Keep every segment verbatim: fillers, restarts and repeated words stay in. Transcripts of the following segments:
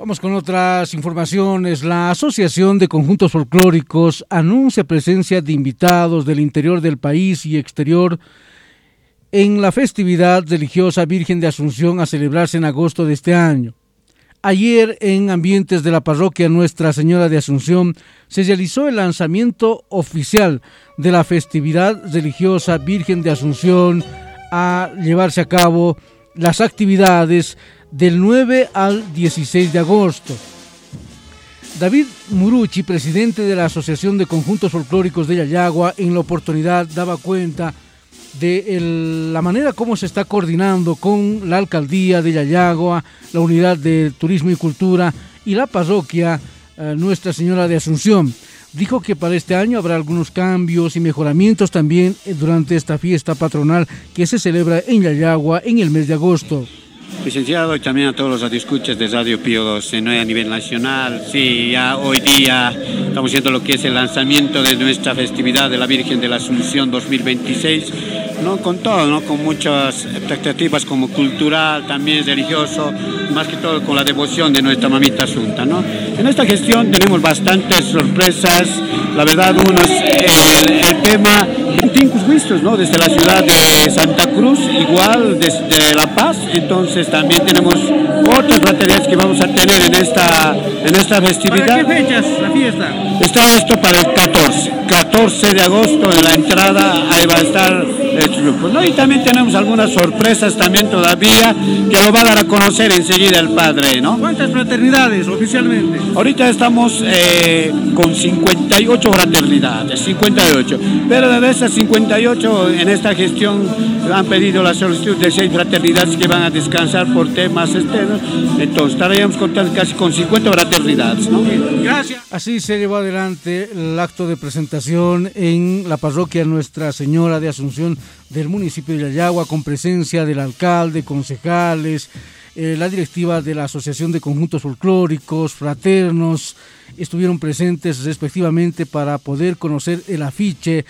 Vamos con otras informaciones. La Asociación de Conjuntos Folclóricos anuncia presencia de invitados del interior del país y exterior en la festividad religiosa Virgen de Asunción a celebrarse en agosto de este año. Ayer, en ambientes de la parroquia Nuestra Señora de Asunción, se realizó el lanzamiento oficial de la festividad religiosa Virgen de Asunción a llevarse a cabo las actividades del nueve al dieciséis de agosto. David Muruchi, presidente de la Asociación de Conjuntos Folclóricos de Yayagua, en la oportunidad daba cuenta de el, la manera como se está coordinando con la alcaldía de Yayagua, la unidad de turismo y cultura y la parroquia eh, Nuestra Señora de Asunción. Dijo que para este año habrá algunos cambios y mejoramientos también durante esta fiesta patronal que se celebra en Yayagua en el mes de agosto. Licenciado, y también a todos los radioescuchas de Radio Pío doce, ¿no? A nivel nacional, sí, ya hoy día estamos haciendo lo que es el lanzamiento de nuestra festividad de la Virgen de la Asunción dos mil veintiséis, ¿no? Con todo, ¿no? Con muchas expectativas como cultural, también religioso, más que todo con la devoción de nuestra mamita Asunta, ¿no? En esta gestión tenemos bastantes sorpresas, la verdad, uno es el, el tema ¿no? Desde la ciudad de Santa Cruz, igual desde La Paz, entonces también tenemos otras fraternidades que vamos a tener en esta, en esta festividad. ¿Para qué fechas la fiesta? Está esto para el catorce, catorce de agosto en la entrada, ahí va a estar el grupo, ¿no? Y también tenemos algunas sorpresas también todavía que lo va a dar a conocer enseguida el padre, ¿no? ¿Cuántas fraternidades oficialmente? Ahorita estamos eh, con cincuenta y ocho fraternidades, cincuenta y ocho, pero de esas cincuenta y ocho en esta gestión han pedido la solicitud de seis fraternidades que van a descansar por temas externos, entonces estaríamos contando casi con cincuenta fraternidades, ¿no? Gracias. Así se llevó adelante el acto de presentación en la parroquia Nuestra Señora de Asunción del municipio de Yayagua, con presencia del alcalde, concejales, eh, la directiva de la Asociación de Conjuntos Folclóricos, fraternos, estuvieron presentes respectivamente para poder conocer el afiche,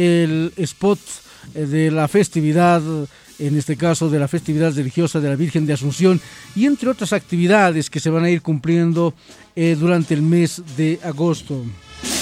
el spot eh, de la festividad, en este caso de la festividad religiosa de la Virgen de Asunción, y entre otras actividades que se van a ir cumpliendo eh, durante el mes de agosto.